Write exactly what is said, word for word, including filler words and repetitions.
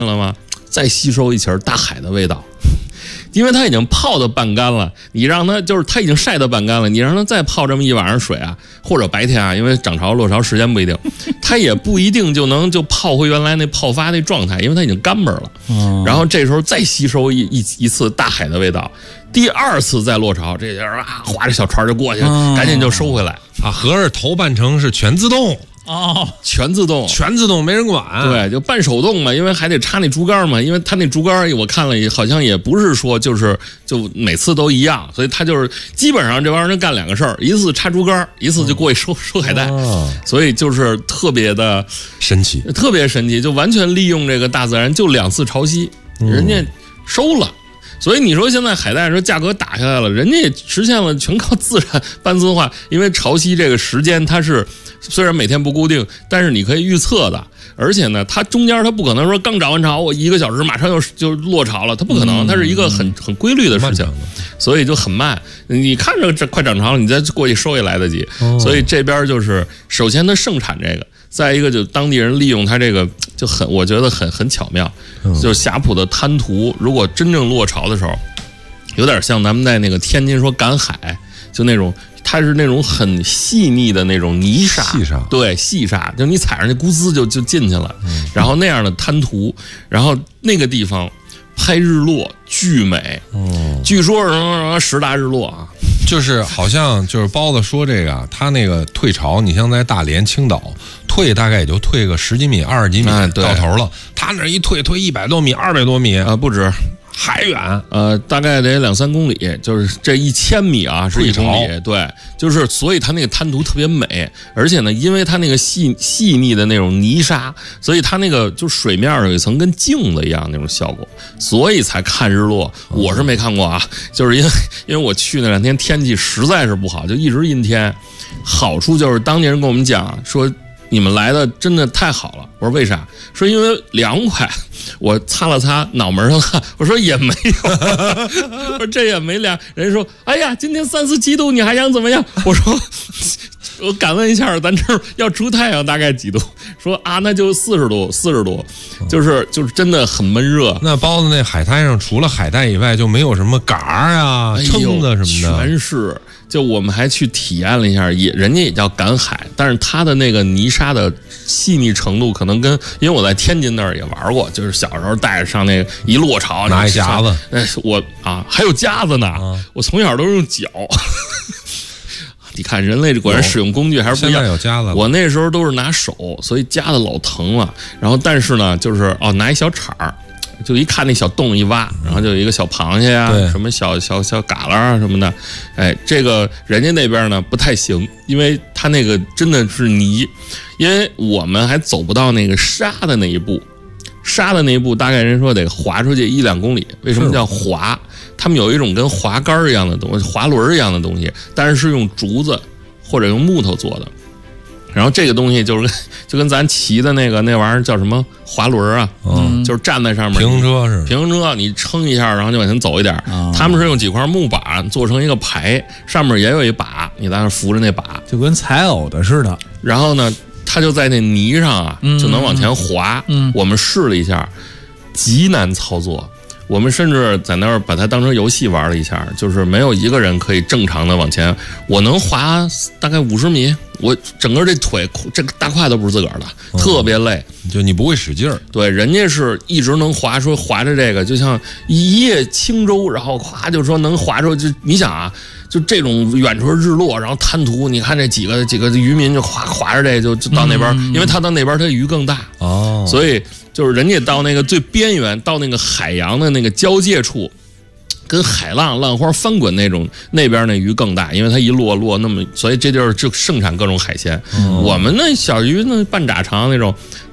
了吗？再吸收一起大海的味道。因为它已经泡的半干了，你让它就是它已经晒的半干了，你让它再泡这么一晚上水啊，或者白天啊，因为涨潮落潮时间不一定，它也不一定就能就泡回原来那泡发那状态，因为它已经干巴了。嗯、然后这时候再吸收一一一次大海的味道，第二次再落潮，这人啊划着小船就过去，嗯、赶紧就收回来啊。合着头半程是全自动。 哦，全自动， 全自动，没人管。 对，就半手动嘛，因为还得插那竹竿嘛，因为他那竹竿我看了，好像也不是说就是就每次都一样，所以他就是基本上这帮人干两个事儿，一次插竹竿，一次就过去收、哦、收海带、哦，所以就是特别的神奇， 特别神奇，就完全利用这个大自然，就两次潮汐，人家收了。嗯，所以你说现在海带说价格打下来了，人家也实现了全靠自然半自动化，因为潮汐这个时间它是虽然每天不固定，但是你可以预测的，而且呢，它中间它不可能说刚涨完潮我一个小时马上就就落潮了，它不可能，它是一个很很规律的事情，所以就很慢。你看着这快涨潮了，你再过去收也来得及。所以这边就是首先它盛产这个。再一个，就当地人利用它这个就很，我觉得很很巧妙。就是霞浦的滩涂，如果真正落潮的时候，有点像咱们在那个天津说赶海，就那种它是那种很细腻的那种泥沙， 细沙， 对，细沙，就你踩上去咕滋就就进去了。嗯、然后那样的滩涂，然后那个地方拍日落巨美。哦，据说是什么十大日落啊。 就是好像就是包子说这个，他那个退潮，你像在大连、青岛退大概也就退个十几米、二十几米到头了，他那一退退一百多米、二百多米啊，不止。 还远， 呃，大概得两三公里，就是这一千米啊，是一公里，对，就是所以它那个滩涂特别美，而且呢，因为它那个细细腻的那种泥沙，所以它那个就水面有一层跟镜子一样那种效果，所以才看日落。我是没看过啊，就是因为因为我去那两天天气实在是不好，就一直阴天。好处就是当地人跟我们讲说，你们来的真的太好了。我说为啥？说因为凉快。我擦了擦脑门上，我说也没有，我说这也没凉。人说，哎呀，今天三十七度，你还想怎么样？我说，我敢问一下，咱这儿要出太阳大概几度？说啊，那就四十度，四十度，就是就是真的很闷热。 那包子那海滩上除了海带以外，就没有什么杆儿啊、蛏子什么的， 全是。就我们还去体验了一下，也人家也叫赶海，但是它的那个泥沙的细腻程度，可能跟因为我在天津那儿也玩过，就是小时候带着上那个一落潮拿一夹子， 哎，我啊还有夹子呢，啊、我从小都是用脚。你看人类果然使用工具还是不一样。 现在有夹子， 我那时候都是拿手，所以夹子老疼了。然后但是呢，就是哦拿一小铲儿。就一看那小洞一挖，然后就有一个小螃蟹啊，什么小小小蛤蜊啊什么的，哎，这个人家那边呢不太行，因为他那个真的是泥，因为我们还走不到那个沙的那一步，沙的那一步大概人说得滑出去一两公里。为什么叫滑？他们有一种跟滑竿一样的东西，滑轮一样的东西，但是是用竹子或者用木头做的。然后这个东西就是就跟咱骑的那个那玩意儿叫什么滑轮啊，嗯，就是站在上面， 平衡车是平衡车，你撑一下，然后就往前走一点。嗯、他们是用几块木板做成一个排，上面也有一把，你在那扶着那把， 就跟踩偶的似的。 然后呢，它就在那泥上啊，就能往前滑。嗯，我们试了一下，极难操作。我们甚至在那儿把它当成游戏玩了一下，就是没有一个人可以正常的往前。我能滑大概五十米，我整个这腿这个大胯都不是自个儿的，哦、特别累。 就你不会使劲儿， 对，人家是一直能滑，说滑着这个就像一叶轻舟，然后咵就说能滑出。就你想啊，就这种远处日落，然后滩涂，你看这几个几个渔民就滑滑着这就就到那边，嗯、因为他到那边他鱼更大哦，所以。就是人家到那个最边缘，到那个海洋的那个交界处，跟海浪浪花翻滚那种，那边那鱼更大，因为它一落落那么，所以这地儿就盛产各种海鲜。嗯、我们那小鱼那半拃长那种。